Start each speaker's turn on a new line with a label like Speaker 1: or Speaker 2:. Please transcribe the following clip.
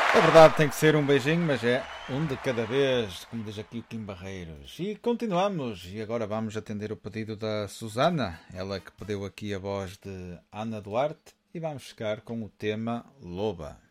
Speaker 1: É verdade, tem que ser um beijinho, mas é um de cada vez, como diz aqui o Kim Barreiros. E continuamos, e agora vamos atender o pedido da Susana, ela que pediu aqui a voz de Ana Duarte, e vamos ficar com o tema Loba.